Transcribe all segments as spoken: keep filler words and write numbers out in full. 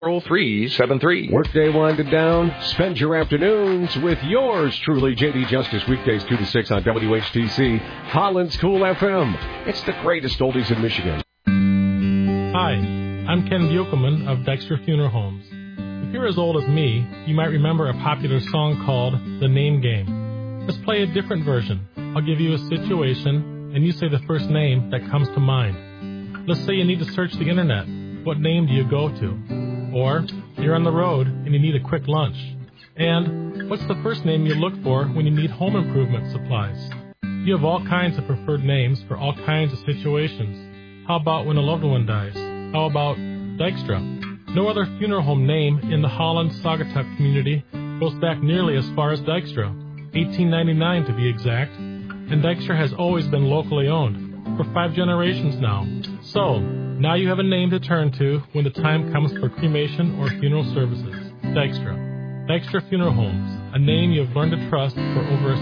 oh three seven three. Workday winding down. Spend your afternoons with yours truly, J D Justice, weekdays two to six on W H T C, Holland's Cool F M. It's the greatest oldies in Michigan. Hi, I'm Ken Buchelman of Dykstra Funeral Homes. If you're as old as me, you might remember a popular song called The Name Game. Let's play a different version. I'll give you a situation, and you say the first name that comes to mind. Let's say you need to search the internet. What name do you go to? Or you're on the road and you need a quick lunch. And what's the first name you look for when you need home improvement supplies? You have all kinds of preferred names for all kinds of situations. How about when a loved one dies? How about Dykstra? No other funeral home name in the Holland Saugatuck community goes back nearly as far as Dykstra, eighteen ninety-nine to be exact. And Dykstra has always been locally owned for five generations now. So, now you have a name to turn to when the time comes for cremation or funeral services. Dykstra. Dykstra Funeral Homes, a name you have learned to trust for over a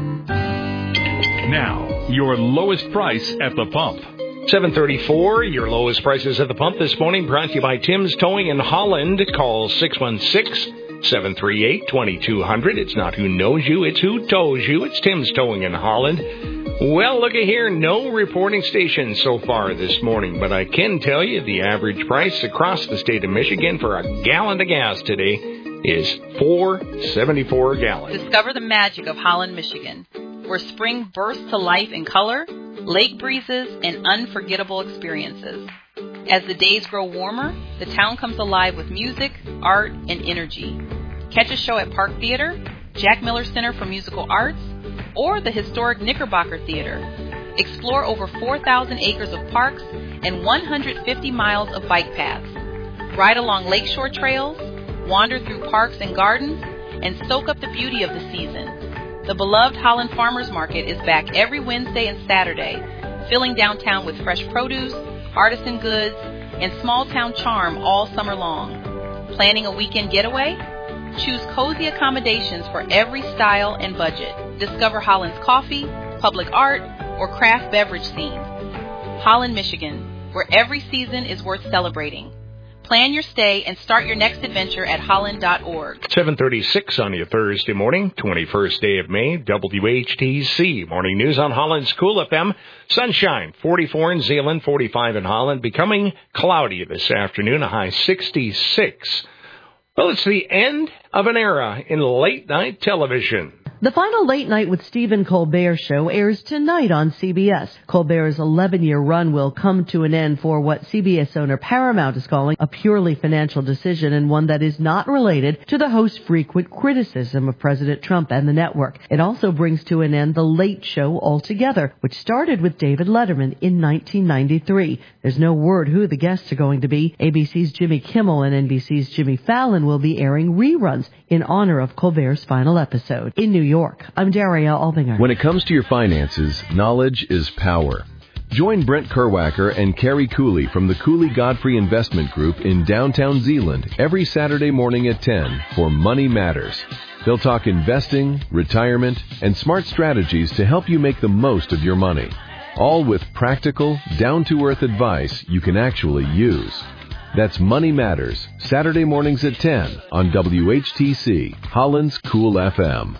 century. Now, your lowest price at the pump. seven thirty-four, your lowest prices at the pump this morning, brought to you by Tim's Towing in Holland. Call six one six, seven three eight, two two zero zero. It's not who knows you, it's who tows you. It's Tim's Towing in Holland. Well, look at here, no reporting station so far this morning, but I can tell you the average price across the state of Michigan for a gallon of gas today is four dollars and seventy-four cents a gallon. Discover the magic of Holland, Michigan, where spring bursts to life in color, lake breezes, and unforgettable experiences. As the days grow warmer, the town comes alive with music, art, and energy. Catch a show at Park Theater, Jack Miller Center for Musical Arts, or the historic Knickerbocker Theater. Explore over four thousand acres of parks and one hundred fifty miles of bike paths. Ride along lakeshore trails, wander through parks and gardens, and soak up the beauty of the season. The beloved Holland Farmers Market is back every Wednesday and Saturday, filling downtown with fresh produce, artisan goods, and small-town charm all summer long. Planning a weekend getaway? Choose cozy accommodations for every style and budget. Discover Holland's coffee, public art, or craft beverage scene. Holland, Michigan, where every season is worth celebrating. Plan your stay and start your next adventure at holland dot org. seven thirty-six on your Thursday morning, twenty-first day of May, W H T C. Morning news on Holland's Cool F M. Sunshine, forty-four in Zeeland, forty-five in Holland. Becoming cloudy this afternoon, a high sixty-six. Well, it's the end of an era in late-night television. The final Late Night with Stephen Colbert show airs tonight on C B S. Colbert's eleven-year run will come to an end for what C B S owner Paramount is calling a purely financial decision, and one that is not related to the host's frequent criticism of President Trump and the network. It also brings to an end The Late Show altogether, which started with David Letterman in nineteen ninety-three. There's no word who the guests are going to be. A B C's Jimmy Kimmel and N B C's Jimmy Fallon will be airing reruns in honor of Colbert's final episode. In New York, I'm Daria Albinger. When it comes to your finances, knowledge is power. Join Brent Kerwacker and Carrie Cooley from the Cooley Godfrey Investment Group in downtown Zeeland every Saturday morning at ten for Money Matters. They'll talk investing, retirement, and smart strategies to help you make the most of your money. All with practical, down-to-earth advice you can actually use. That's Money Matters, Saturday mornings at ten on W H T C, Holland's Cool F M.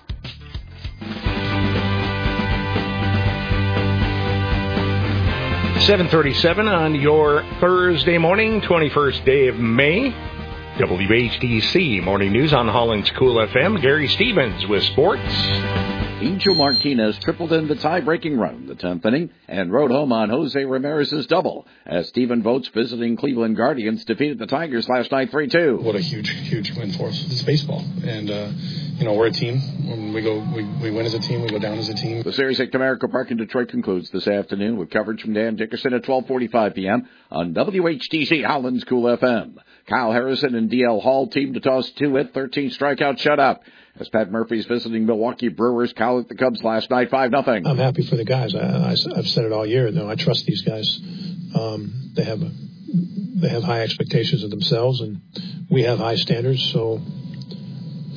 seven thirty-seven on your Thursday morning, twenty-first day of May. W H T C Morning News on Holland's Cool F M. Gary Stevens with sports. Angel Martinez tripled in the tie-breaking run, the tenth inning, and rode home on Jose Ramirez's double as Stephen Votes visiting Cleveland Guardians defeated the Tigers last night three two. What a huge, huge win for us. It's baseball, and uh, you know we're a team. When we go, we, we win as a team. We go down as a team. The series at Comerica Park in Detroit concludes this afternoon with coverage from Dan Dickerson at twelve forty-five p.m. on W H T C Holland's Cool F M. Kyle Harrison and D L Hall team to toss two at thirteen strikeout shutout. As Pat Murphy's visiting Milwaukee Brewers, collared the Cubs last night five nothing. I'm happy for the guys. I, I, I've said it all year. You know, I trust these guys. Um, they have a, they have high expectations of themselves, and we have high standards. So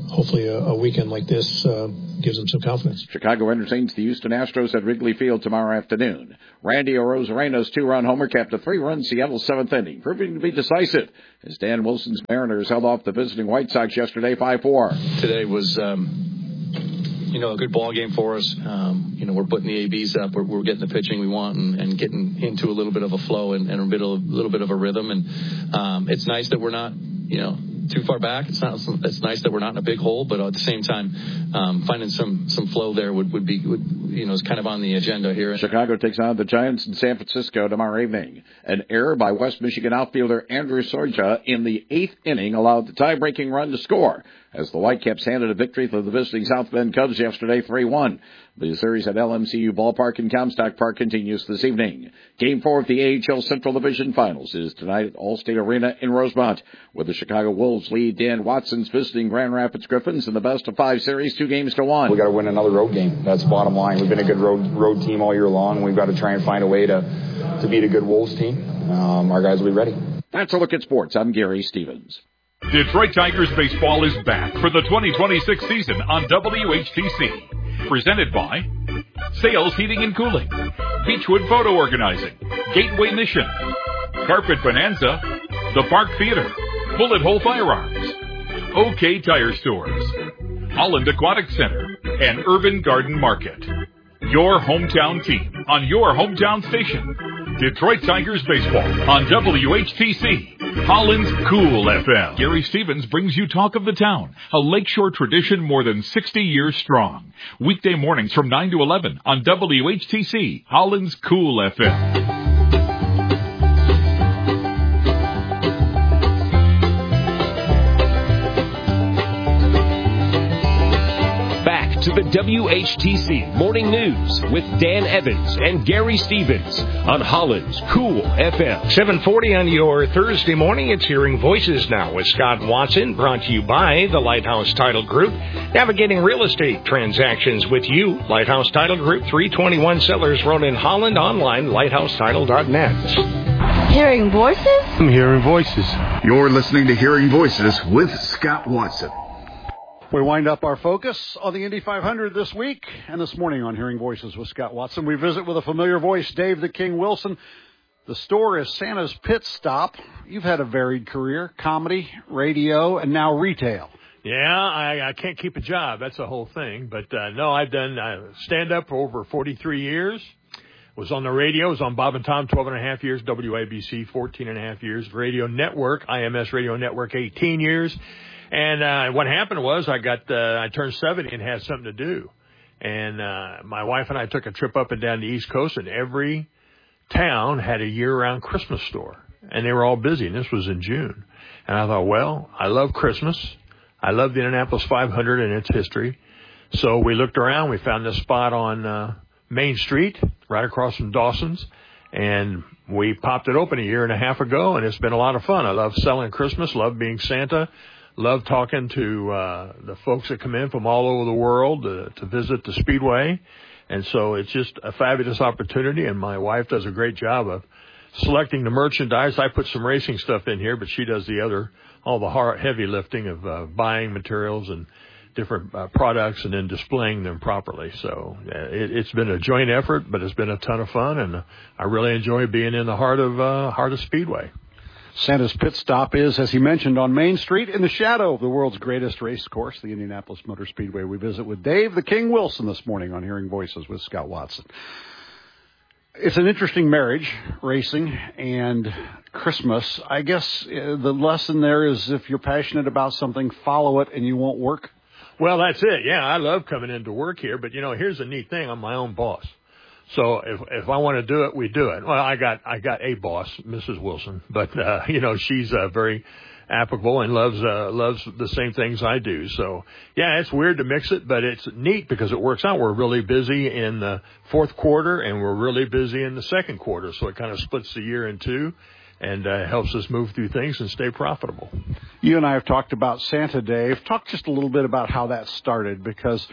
hopefully a, a weekend like this uh, gives them some confidence. Chicago entertains the Houston Astros at Wrigley Field tomorrow afternoon. Randy Arozarena's two-run homer capped a three-run Seattle seventh inning, proving to be decisive as Dan Wilson's Mariners held off the visiting White Sox yesterday five four. Today was, um, you know, a good ball game for us. Um, you know, we're putting the A Bs up. We're, we're getting the pitching we want and, and getting into a little bit of a flow and, and a, bit of, a little bit of a rhythm. And um, it's nice that we're not, you know, too far back. It's not. It's nice that we're not in a big hole, but at the same time, um, finding some some flow there would would be would, you know is kind of on the agenda here. Chicago takes on the Giants in San Francisco tomorrow evening. An error by West Michigan outfielder Andrew Sorja in the eighth inning allowed the tie-breaking run to score as the Whitecaps handed a victory to the visiting South Bend Cubs yesterday three one. The series at L M C U Ballpark in Comstock Park continues this evening. Game four of the A H L Central Division Finals is tonight at Allstate Arena in Rosemont, where the Chicago Wolves lead Dan Watson's visiting Grand Rapids Griffins in the best of five series, two games to one. We got to win another road game. That's bottom line. We've been a good road road team all year long. We've got to try and find a way to to beat a good Wolves team. Um, our guys will be ready. That's a look at sports. I'm Gary Stevens. Detroit Tigers baseball is back for the twenty twenty-six season on W H T C. Presented by Sales Heating and Cooling, Beechwood Photo Organizing, Gateway Mission, Carpet Bonanza, The Park Theater, Bullet Hole Firearms, OK Tire Stores, Holland Aquatic Center, and Urban Garden Market. Your hometown team on your hometown station. Detroit Tigers baseball on W H T C. Holland's Cool F M. Gary Stevens brings you Talk of the Town, a lakeshore tradition more than sixty years strong. Weekday mornings from nine to eleven on W H T C. Holland's Cool F M. To the W H T C Morning News with Dan Evans and Gary Stevens on Holland's Cool F M. seven forty on your Thursday morning. It's Hearing Voices now with Scott Watson, brought to you by the Lighthouse Title Group. Navigating real estate transactions with you. Lighthouse Title Group, three twenty-one Sellers Road in Holland. Online, lighthouse title dot net. Hearing Voices? I'm Hearing Voices. You're listening to Hearing Voices with Scott Watson. We wind up our focus on the Indy five hundred this week, and this morning on Hearing Voices with Scott Watson, we visit with a familiar voice, Dave the King Wilson. The store is Santa's Pit Stop. You've had a varied career, comedy, radio, and now retail. Yeah, I, I can't keep a job. That's the whole thing. But, uh, no, I've done uh, stand-up for over forty-three years. Was on the radio, was on Bob and Tom twelve and a half years, W A B C fourteen and a half years, Radio Network, I M S Radio Network eighteen years. And uh, what happened was I got uh, I turned seventy and had something to do. And uh, my wife and I took a trip up and down the East Coast, and every town had a year-round Christmas store. And they were all busy, and this was in June. And I thought, well, I love Christmas. I love the Indianapolis five hundred and its history. So we looked around. We found this spot on uh, Main Street, right across from Dawson's. And we popped it open a year and a half ago, and it's been a lot of fun. I love selling Christmas, love being Santa. Love talking to uh, the folks that come in from all over the world to, to visit the Speedway. And so it's just a fabulous opportunity, and my wife does a great job of selecting the merchandise. I put some racing stuff in here, but she does the other, all the hard, heavy lifting of uh, buying materials and different uh, products and then displaying them properly. So uh, it, it's been a joint effort, but it's been a ton of fun, and I really enjoy being in the heart of uh, heart of Speedway. Santa's Pit Stop is, as he mentioned, on Main Street in the shadow of the world's greatest race course, the Indianapolis Motor Speedway. We visit with Dave the King Wilson this morning on Hearing Voices with Scott Watson. It's an interesting marriage, racing and Christmas. I guess uh, the lesson there is if you're passionate about something, follow it and you won't work. Well, that's it. Yeah, I love coming into work here. But, you know, here's the neat thing. I'm my own boss. So if if I want to do it, we do it. Well, I got I got a boss, Missus Wilson, but uh, you know she's uh, very applicable and loves uh, loves the same things I do. So yeah, it's weird to mix it, but it's neat because it works out. We're really busy in the fourth quarter and we're really busy in the second quarter, so it kind of splits the year in two and uh, helps us move through things and stay profitable. You and I have talked about Santa, Dave. Talk just a little bit about how that started, because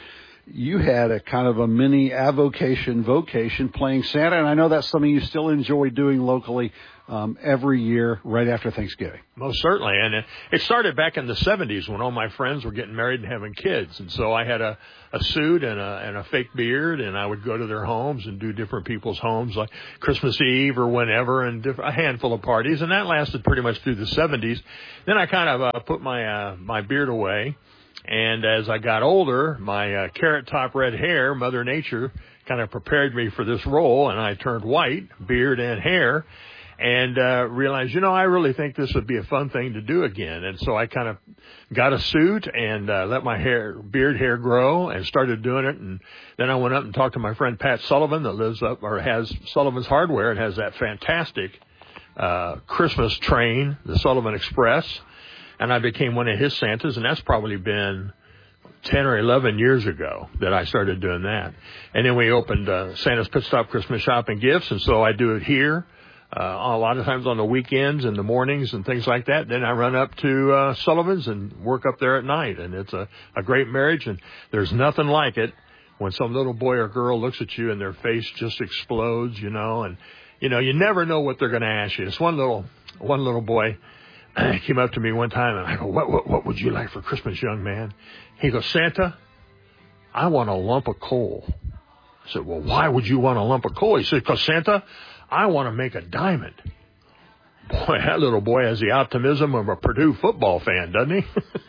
you had a kind of a mini avocation vocation playing Santa, and I know that's something you still enjoy doing locally um, every year right after Thanksgiving. Most certainly, and it, it started back in the seventies when all my friends were getting married and having kids, and so I had a, a suit and a, and a fake beard, and I would go to their homes and do different people's homes, like Christmas Eve or whenever, and diff- a handful of parties, and that lasted pretty much through the seventies. Then I kind of uh, put my uh, my beard away. And as I got older, my uh, carrot top red hair, Mother Nature, kind of prepared me for this role, and I turned white, beard and hair, and uh, realized, you know, I really think this would be a fun thing to do again. And so I kind of got a suit and uh, let my hair, beard hair grow and started doing it. And then I went up and talked to my friend Pat Sullivan that lives up or has Sullivan's Hardware and has that fantastic uh, Christmas train, the Sullivan Express. And I became one of his Santas, and that's probably been ten or eleven years ago that I started doing that. And then we opened uh, Santa's Pit Stop Christmas Shop and Gifts, and so I do it here uh, a lot of times on the weekends and the mornings and things like that. Then I run up to uh, Sullivan's and work up there at night, and it's a, a great marriage, and there's nothing like it when some little boy or girl looks at you and their face just explodes, you know, and, you know, you never know what they're going to ask you. It's one little, one little boy came up to me one time, and I go, what, what, what would you like for Christmas, young man? He goes, Santa, I want a lump of coal. I said, well, why would you want a lump of coal? He said, because, Santa, I want to make a diamond. Boy, that little boy has the optimism of a Purdue football fan, doesn't he?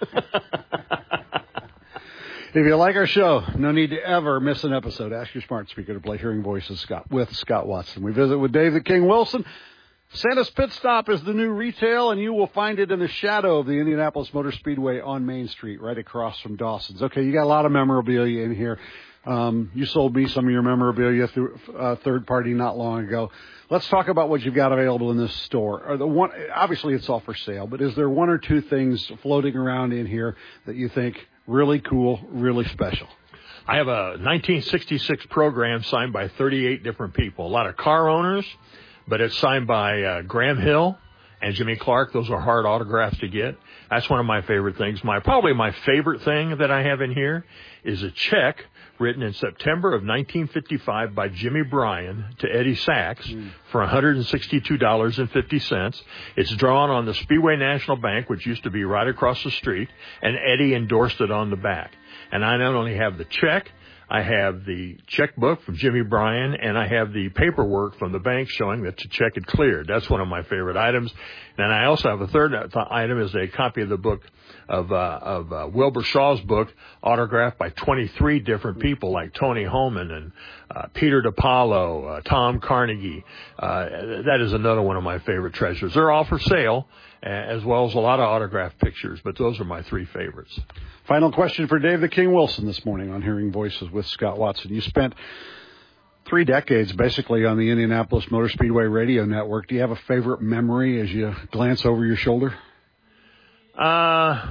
If you like our show, no need to ever miss an episode. Ask your smart speaker to play Hearing Voices Scott with Scott Watson. We visit with Dave the King Wilson. Santa's Pit Stop is the new retail, and you will find it in the shadow of the Indianapolis Motor Speedway on Main Street, right across from Dawson's. Okay, you got a lot of memorabilia in here. Um, you sold me some of your memorabilia through uh, third party not long ago. Let's talk about what you've got available in this store. Are the one, obviously, it's all for sale, but is there one or two things floating around in here that you think really cool, really special? I have a nineteen sixty-six program signed by thirty-eight different people, a lot of car owners, but it's signed by uh, Graham Hill and Jimmy Clark. Those are hard autographs to get. That's one of my favorite things. My probably my favorite thing that I have in here is a check written in September of nineteen fifty-five by Jimmy Bryan to Eddie Sachs mm. for one hundred sixty-two dollars and fifty cents. It's drawn on the Speedway National Bank, which used to be right across the street, and Eddie endorsed it on the back. And I not only have the check, I have the checkbook from Jimmy Bryan, and I have the paperwork from the bank showing that the check had cleared. That's one of my favorite items. And I also have a third item is a copy of the book of uh, of uh, Wilbur Shaw's book, autographed by twenty-three different people like Tony Holman and uh, Peter DiPaolo, uh, Tom Carnegie. Uh, that is another one of my favorite treasures. They're all for sale, as well as a lot of autographed pictures, but those are my three favorites. Final question for Dave the King Wilson this morning on Hearing Voices with Scott Watson. You spent three decades basically on the Indianapolis Motor Speedway radio network. Do you have a favorite memory as you glance over your shoulder? Uh,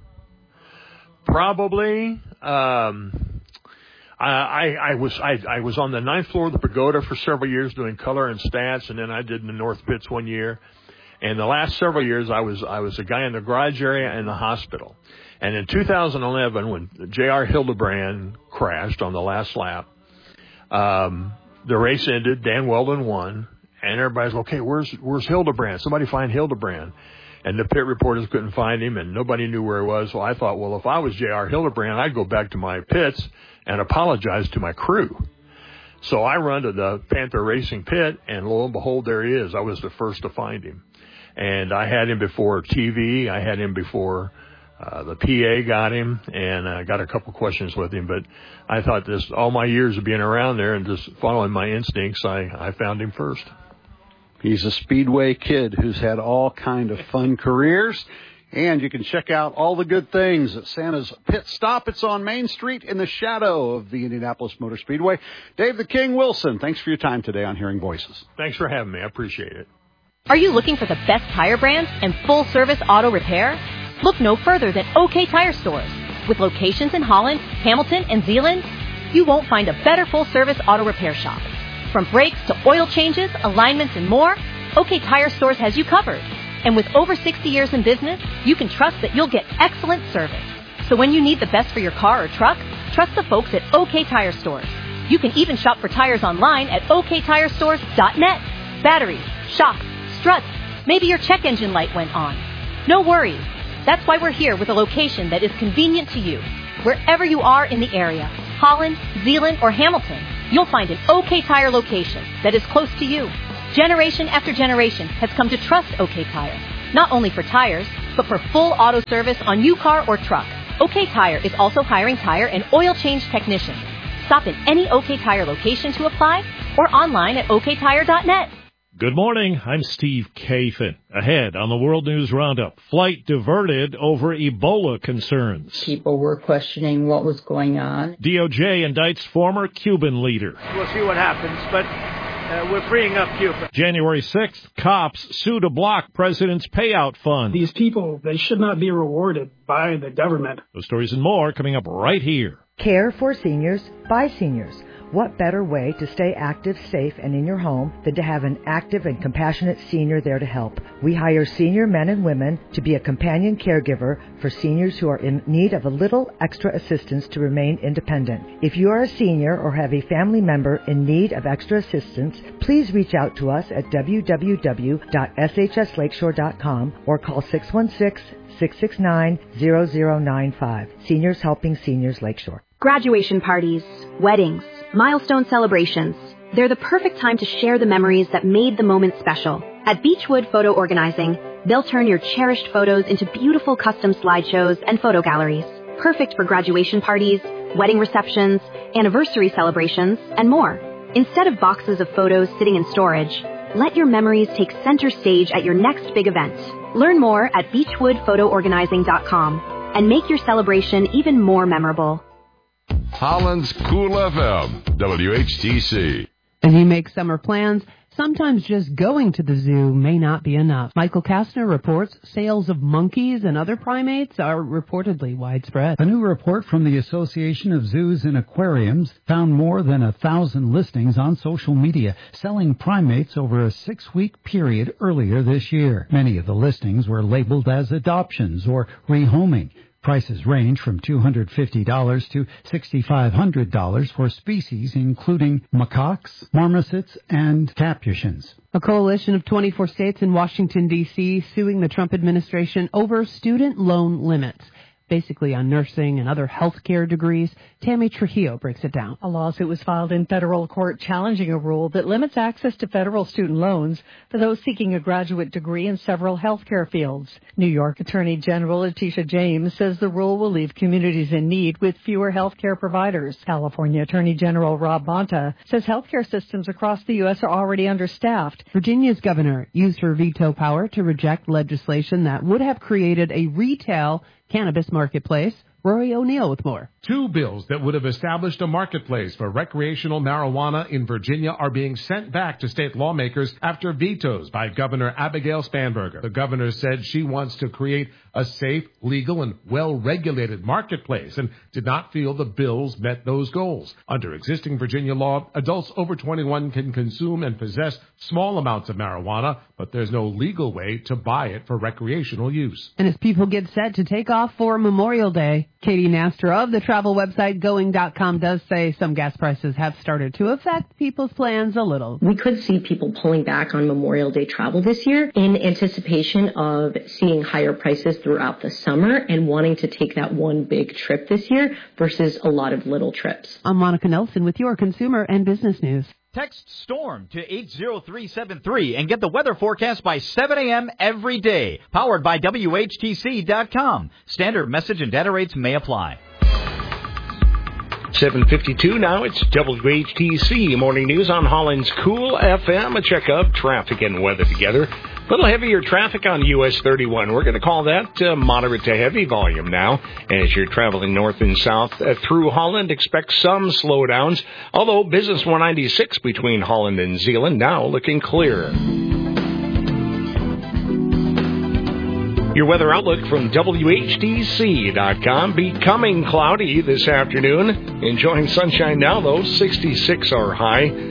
probably. Um, I, I, I was I, I was on the ninth floor of the Pagoda for several years doing color and stats, and then I did in the North Pits one year. And the last several years, I was I was a guy in the garage area and the hospital. And in two thousand eleven, when J R Hildebrand crashed on the last lap, um, the race ended. Dan Weldon won, and everybody's okay. Where's where's Hildebrand? Somebody find Hildebrand. And the pit reporters couldn't find him, and nobody knew where he was. So I thought, well, if I was J R Hildebrand, I'd go back to my pits and apologize to my crew. So I run to the Panther Racing pit, and lo and behold, there he is. I was the first to find him. And I had him before T V. I had him before uh, the P A got him, and I uh, got a couple questions with him. But I thought this, all my years of being around there and just following my instincts, I, I found him first. He's a Speedway kid who's had all kind of fun careers. And you can check out all the good things at Santa's Pit Stop. It's on Main Street in the shadow of the Indianapolis Motor Speedway. Dave the King Wilson, thanks for your time today on Hearing Voices. Thanks for having me. I appreciate it. Are you looking for the best tire brands and full-service auto repair? Look no further than OK Tire Stores. With locations in Holland, Hamilton, and Zeeland, you won't find a better full-service auto repair shop. From brakes to oil changes, alignments, and more, OK Tire Stores has you covered. And with over sixty years in business, you can trust that you'll get excellent service. So when you need the best for your car or truck, trust the folks at OK Tire Stores. You can even shop for tires online at O K tire stores dot net. Batteries, shocks, struts, maybe your check engine light went on. No worries. That's why we're here with a location that is convenient to you. Wherever you are in the area, Holland, Zeeland, or Hamilton, you'll find an OK Tire location that is close to you. Generation after generation has come to trust OK Tire, not only for tires, but for full auto service on your car or truck. OK Tire is also hiring tire and oil change technicians. Stop in any OK Tire location to apply or online at O K tire dot net. Good morning. I'm Steve Kathan. Ahead on the World News Roundup, flight diverted over Ebola concerns. People were questioning what was going on. D O J indicts former Cuban leader. We'll see what happens, but uh, we're freeing up Cuba. January sixth, cops sue to block president's payout fund. These people, they should not be rewarded by the government. Those stories and more coming up right here. Care for seniors by seniors. What better way to stay active, safe, and in your home than to have an active and compassionate senior there to help? We hire senior men and women to be a companion caregiver for seniors who are in need of a little extra assistance to remain independent. If you are a senior or have a family member in need of extra assistance, please reach out to us at w w w dot s h s lakeshore dot com or call six one six, six six nine, zero zero nine five. Seniors Helping Seniors Lakeshore. Graduation parties, weddings, milestone celebrations. They're the perfect time to share the memories that made the moment special. At Beechwood Photo Organizing, they'll turn your cherished photos into beautiful custom slideshows and photo galleries. Perfect for graduation parties, wedding receptions, anniversary celebrations, and more. Instead of boxes of photos sitting in storage, let your memories take center stage at your next big event. Learn more at beechwood photo organizing dot com and make your celebration even more memorable. Holland's Cool F M, W H T C. As you make summer plans, sometimes just going to the zoo may not be enough. Michael Kastner reports sales of monkeys and other primates are reportedly widespread. A new report from the Association of Zoos and Aquariums found more than a thousand listings on social media selling primates over a six-week period earlier this year. Many of the listings were labeled as adoptions or rehoming. Prices range from two hundred fifty dollars to six thousand five hundred dollars for species including macaques, marmosets, and capuchins. A coalition of twenty-four states in Washington, D C suing the Trump administration over student loan limits. Basically on nursing and other healthcare degrees. Tammy Trujillo breaks it down. A lawsuit was filed in federal court challenging a rule that limits access to federal student loans for those seeking a graduate degree in several healthcare fields. New York Attorney General Letitia James says the rule will leave communities in need with fewer healthcare providers. California Attorney General Rob Bonta says healthcare systems across the U S are already understaffed. Virginia's governor used her veto power to reject legislation that would have created a retail cannabis marketplace. Rory O'Neill with more. Two bills that would have established a marketplace for recreational marijuana in Virginia are being sent back to state lawmakers after vetoes by Governor Abigail Spanberger. The governor said she wants to create a safe, legal, and well-regulated marketplace and did not feel the bills met those goals. Under existing Virginia law, adults over twenty-one can consume and possess small amounts of marijuana, but there's no legal way to buy it for recreational use. And as people get set to take off for Memorial Day, Katie Nastor of the travel website going dot com does say some gas prices have started to affect people's plans a little. We could see people pulling back on Memorial Day travel this year in anticipation of seeing higher prices throughout the summer and wanting to take that one big trip this year versus a lot of little trips. I'm Monica Nelson with your consumer and business news. Text STORM to eight zero three seven three and get the weather forecast by seven a.m. every day. Powered by W H T C dot com. Standard message and data rates may apply. seven fifty-two now. It's W H T C Morning News on Holland's Cool F M. A check of traffic and weather together. A little heavier traffic on U S thirty-one. We're going to call that uh, moderate to heavy volume now. As you're traveling north and south uh, through Holland, expect some slowdowns. Although Business one ninety-six between Holland and Zeeland now looking clear. Your weather outlook from W H T C dot com. Becoming cloudy this afternoon. Enjoying sunshine now, though. sixty-six our high.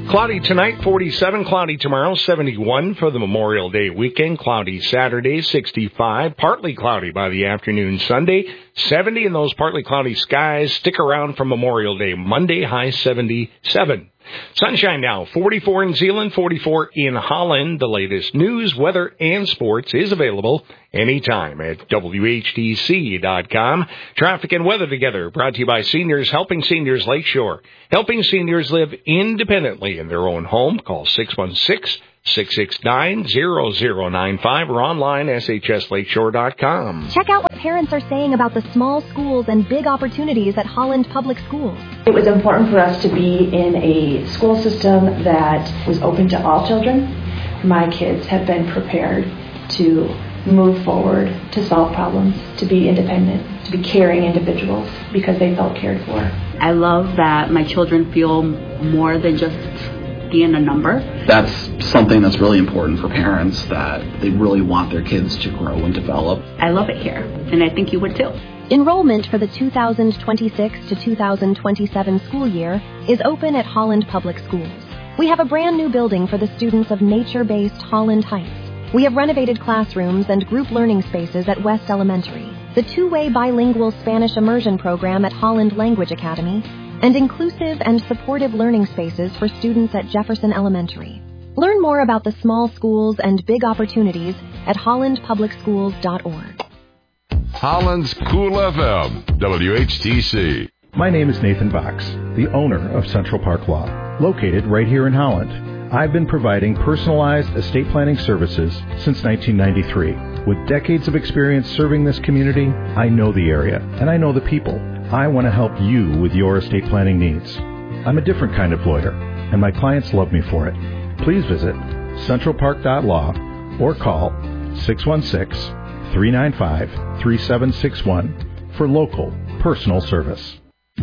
Cloudy tonight, forty-seven. Cloudy tomorrow, seventy-one for the Memorial Day weekend. Cloudy Saturday, sixty-five. Partly cloudy by the afternoon Sunday, seventy. And those partly cloudy skies stick around for Memorial Day Monday, high seventy-seven. Sunshine now, forty-four in Zeeland, forty-four in Holland. The latest news, weather, and sports is available anytime at W H T C dot com. Traffic and weather together, brought to you by Seniors Helping Seniors Lakeshore. Helping seniors live independently in their own home. Call six one six, six six nine, zero zero nine five or online, S H S lakeshore dot com. Check out what parents are saying about the small schools and big opportunities at Holland Public Schools. It was important for us to be in a school system that was open to all children. My kids have been prepared to move forward, to solve problems, to be independent, to be caring individuals because they felt cared for. I love that my children feel more than just being a number. That's something that's really important for parents, that they really want their kids to grow and develop. I love it here, and I think you would too. Enrollment for the two thousand twenty-six to two thousand twenty-seven school year is open at Holland Public Schools. We have a brand new building for the students of nature-based Holland Heights. We have renovated classrooms and group learning spaces at West Elementary, the two-way bilingual Spanish immersion program at Holland Language Academy, and inclusive and supportive learning spaces for students at Jefferson Elementary. Learn more about the small schools and big opportunities at holland public schools dot org. Holland's Cool F M, W H T C. My name is Nathan Box, the owner of Central Park Law, located right here in Holland. I've been providing personalized estate planning services since nineteen ninety-three. With decades of experience serving this community, I know the area, and I know the people. I want to help you with your estate planning needs. I'm a different kind of lawyer, and my clients love me for it. Please visit central park dot law or call six one six, three nine five, three seven six one for local personal service.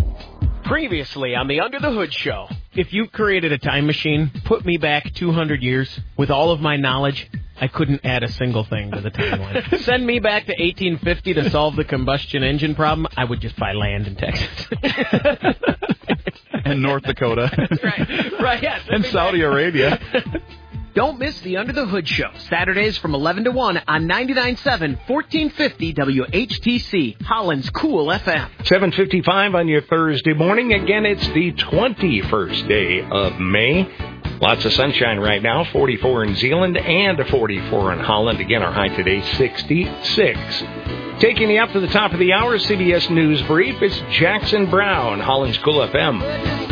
Previously on the Under the Hood Show. If you created a time machine, put me back two hundred years, with all of my knowledge, I couldn't add a single thing to the timeline. Send me back to eighteen fifty to solve the combustion engine problem, I would just buy land in Texas. And North Dakota. That's right. Right, yeah. And Saudi back. Arabia. Don't miss the Under the Hood Show, Saturdays from eleven to one on ninety-nine point seven, fourteen fifty W H T C, Holland's Cool F M. seven fifty-five on your Thursday morning. Again, it's the twenty-first day of May. Lots of sunshine right now, forty-four in Zeeland and forty-four in Holland. Again, our high today, sixty-six. Taking you up to the top of the hour, C B S News Brief, it's Jackson Brown, Holland's Cool F M.